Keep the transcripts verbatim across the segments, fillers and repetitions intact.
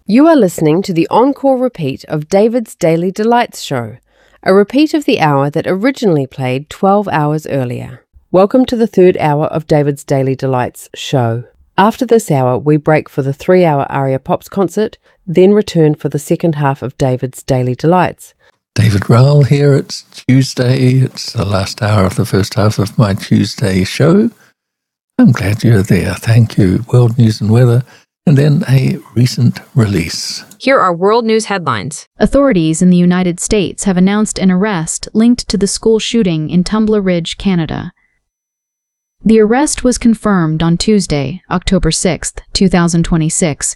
You are listening to the encore repeat of David's Daily Delights show, a repeat of the hour that originally played twelve hours earlier. Welcome to the third hour of David's Daily Delights show. After this hour, we break for the three-hour Aria Pops concert, then return for the second half of David's Daily Delights. David Rowell here. It's Tuesday. It's the last hour of the first half of my Tuesday show. I'm glad you're there. Thank you. World news and weather. And then a recent release. Here are world news headlines. Authorities in the United States have announced an arrest linked to the school shooting in Tumbler Ridge, Canada. The arrest was confirmed on Tuesday, October sixth, two thousand twenty-six.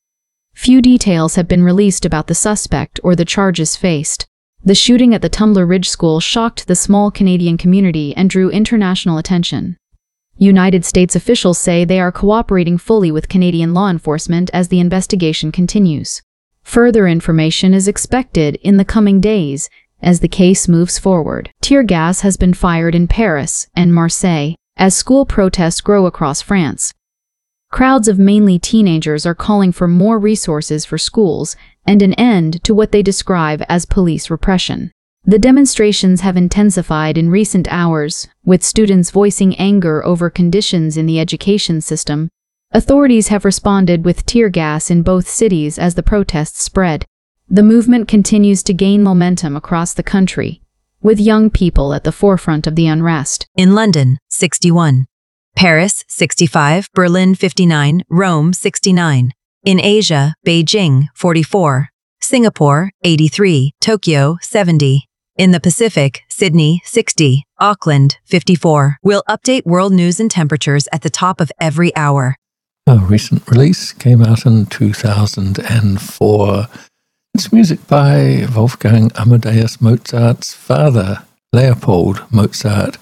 Few details have been released about the suspect or the charges faced. The shooting at the Tumbler Ridge School shocked the small Canadian community and drew international attention. United States officials say they are cooperating fully with Canadian law enforcement as the investigation continues. Further information is expected in the coming days as the case moves forward. Tear gas has been fired in Paris and Marseille as school protests grow across France. Crowds of mainly teenagers are calling for more resources for schools and an end to what they describe as police repression. The demonstrations have intensified in recent hours, with students voicing anger over conditions in the education system. Authorities have responded with tear gas in both cities as the protests spread. The movement continues to gain momentum across the country, with young people at the forefront of the unrest. In London, sixty-one. Paris, sixty-five. Berlin, fifty-nine. Rome, sixty-nine. In Asia, Beijing, forty-four. Singapore, eighty-three. Tokyo, seventy. In the Pacific, Sydney, sixty. Auckland, fifty-four. We'll update world news and temperatures at the top of every hour. A recent release came out in two thousand four. It's music by Wolfgang Amadeus Mozart's father, Leopold Mozart.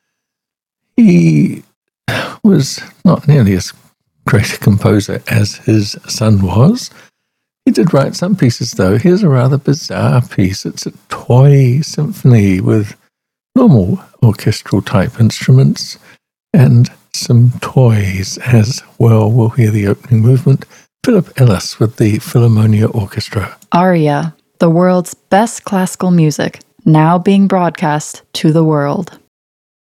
He was not nearly as great a composer as his son was. He did write some pieces, though. Here's a rather bizarre piece. It's a toy symphony with normal orchestral-type instruments and some toys as well. We'll hear the opening movement. Philip Ellis with the Philharmonia Orchestra. Aria, the world's best classical music, now being broadcast to the world.